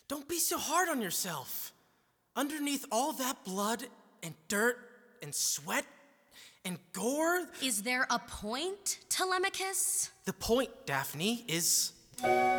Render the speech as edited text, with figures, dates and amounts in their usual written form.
Don't be so hard on yourself. Underneath all that blood and dirt and sweat and gore... Is there a point, Telemachus? The point, Daphne, is...